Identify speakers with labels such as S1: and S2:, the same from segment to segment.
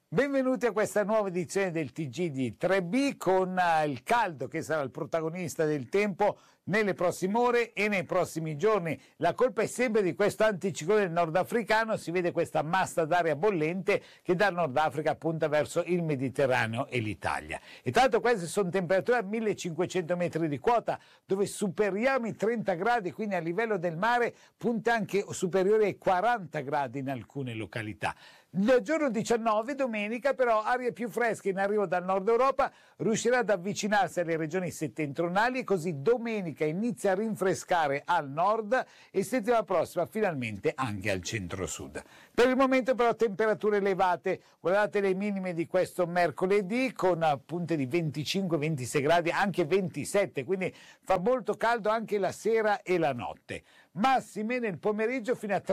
S1: Benvenuti a questa nuova edizione del TG di 3B con il caldo che sarà il protagonista del tempo nelle prossime ore e nei prossimi giorni. La colpa è sempre di questo anticiclone nordafricano, si vede questa massa d'aria bollente che dal Nord Africa punta verso il Mediterraneo e l'Italia. E tra l'altro queste sono temperature a 1500 metri di quota, dove superiamo i 30 gradi, quindi a livello del mare punta anche superiore ai 40 gradi in alcune località. Il giorno 19, domenica, però, aria più fresca in arrivo dal nord Europa riuscirà ad avvicinarsi alle regioni settentrionali e così domenica inizia a rinfrescare al nord e settimana prossima finalmente anche al centro-sud. Per il momento però temperature elevate, guardate le minime di questo mercoledì con punte di 25-26 gradi, anche 27, quindi fa molto caldo anche la sera e la notte. Massime nel pomeriggio fino a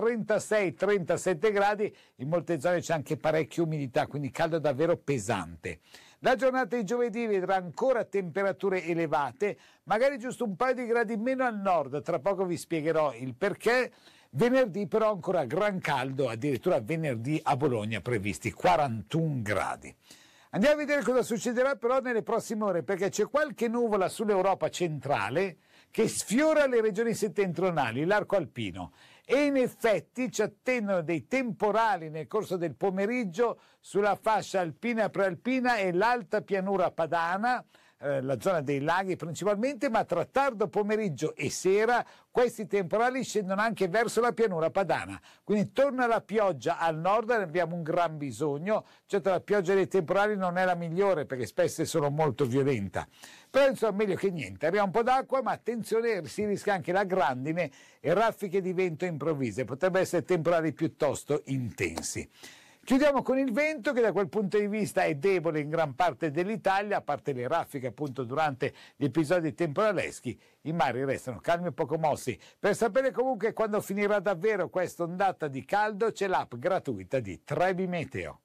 S1: 36-37 gradi, in molte zone c'è anche parecchia umidità, quindi caldo davvero pesante. La giornata di giovedì vedrà ancora temperature elevate, magari giusto un paio di gradi meno al nord, tra poco vi spiegherò il perché. Venerdì però ancora gran caldo, addirittura venerdì a Bologna previsti 41 gradi. Andiamo a vedere cosa succederà però nelle prossime ore, perché c'è qualche nuvola sull'Europa centrale che sfiora le regioni settentrionali, l'arco alpino, e in effetti ci attendono dei temporali nel corso del pomeriggio sulla fascia alpina e prealpina e l'alta pianura padana, la zona dei laghi principalmente, ma tra tardo pomeriggio e sera questi temporali scendono anche verso la pianura padana, quindi torna la pioggia al nord, ne abbiamo un gran bisogno. Certo, la pioggia dei temporali non è la migliore perché spesso sono molto violenta, però insomma meglio che niente. Arriva un po' d'acqua, ma attenzione, si rischia anche la grandine e raffiche di vento improvvise, potrebbero essere temporali piuttosto intensi. Chiudiamo con il vento che da quel punto di vista è debole in gran parte dell'Italia, a parte le raffiche appunto durante gli episodi temporaleschi, i mari restano calmi e poco mossi. Per sapere comunque quando finirà davvero questa ondata di caldo c'è l'app gratuita di 3B Meteo.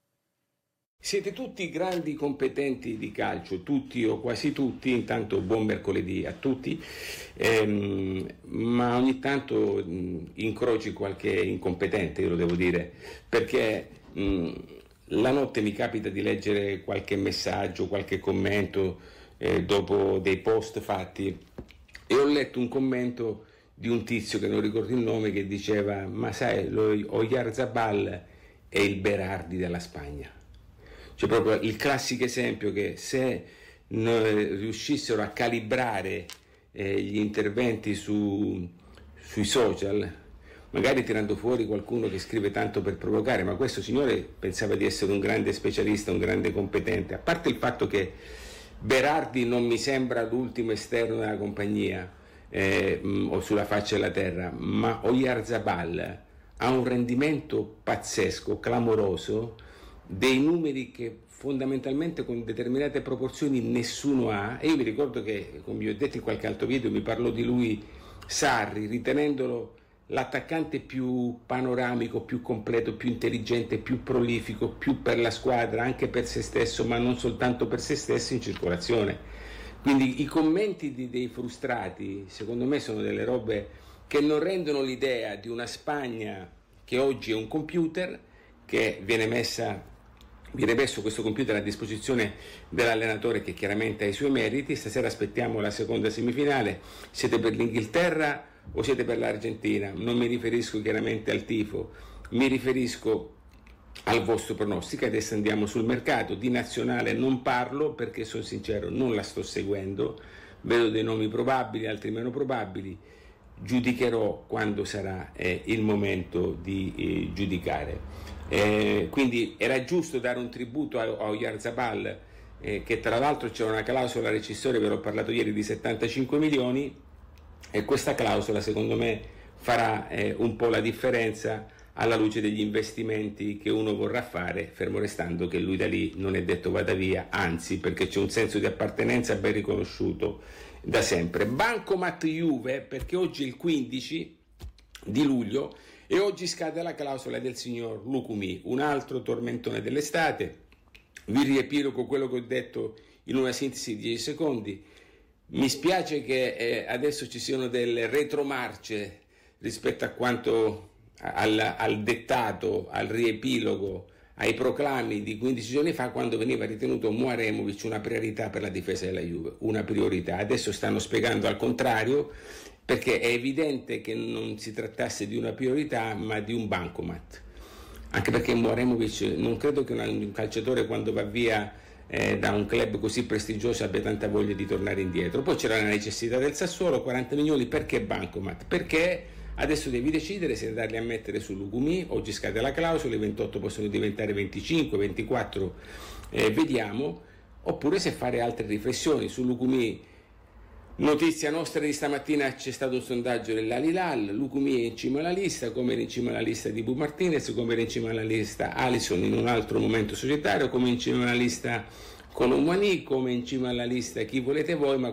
S2: Siete tutti grandi competenti di calcio, tutti o quasi tutti, intanto buon mercoledì a tutti, ma ogni tanto incroci qualche incompetente, io lo devo dire, perché la notte mi capita di leggere qualche messaggio, qualche commento dopo dei post fatti e ho letto un commento di un tizio che non ricordo il nome che diceva: ma sai, lo Oyarzabal è il Berardi della Spagna. Cioè proprio il classico esempio che se riuscissero a calibrare gli interventi sui social, magari tirando fuori qualcuno che scrive tanto per provocare, ma questo signore pensava di essere un grande specialista, un grande competente, a parte il fatto che Berardi non mi sembra l'ultimo esterno della compagnia o sulla faccia della terra, ma Oyarzabal ha un rendimento pazzesco, clamoroso, dei numeri che fondamentalmente con determinate proporzioni nessuno ha. E io mi ricordo che, come vi ho detto in qualche altro video, mi parlò di lui Sarri, ritenendolo l'attaccante più panoramico, più completo, più intelligente, più prolifico, più per la squadra, anche per se stesso, ma non soltanto per se stesso in circolazione. Quindi i commenti dei frustrati secondo me sono delle robe che non rendono l'idea di una Spagna che oggi è un computer, che viene messo questo computer a disposizione dell'allenatore che chiaramente ha i suoi meriti. Stasera aspettiamo la seconda semifinale. Siete per l'Inghilterra o siete per l'Argentina? Non mi riferisco chiaramente al tifo, mi riferisco al vostro pronostico. Adesso andiamo sul mercato. Di nazionale non parlo perché, sono sincero, non la sto seguendo, vedo dei nomi probabili, altri meno probabili, giudicherò quando sarà il momento di giudicare. Quindi era giusto dare un tributo a Oyarzabal, che tra l'altro c'è una clausola rescissoria, ve l'ho parlato ieri, di 75 milioni, e questa clausola secondo me farà un po' la differenza alla luce degli investimenti che uno vorrà fare, fermo restando che lui da lì non è detto vada via, anzi, perché c'è un senso di appartenenza ben riconosciuto da sempre. Bancomat Juve, perché oggi è il 15 di luglio e oggi scade la clausola del signor Lucumi, un altro tormentone dell'estate. Vi riepilogo quello che ho detto in una sintesi di 10 secondi. Mi spiace che adesso ci siano delle retromarce rispetto a quanto al dettato, al riepilogo, ai proclami di 15 giorni fa, quando veniva ritenuto Muaremovic una priorità per la difesa della Juve, una priorità. Adesso stanno spiegando al contrario, perché è evidente che non si trattasse di una priorità ma di un bancomat, anche perché Muaremovic non credo che un calciatore quando va via da un club così prestigioso abbia tanta voglia di tornare indietro. Poi c'era la necessità del Sassuolo, 40 milioni, perché bancomat? Perché adesso devi decidere se andarli a mettere su Lukumi. Oggi scade la clausola, i 28 possono diventare 25, 24, vediamo, oppure se fare altre riflessioni su Lukumi. Notizia nostra di stamattina: c'è stato un sondaggio dell'Al-Hilal, Lukumi è in cima alla lista, come era in cima alla lista di Bu Martinez, come era in cima alla lista Alisson in un altro momento societario, come in cima alla lista Colomani, come in cima alla lista chi volete voi, ma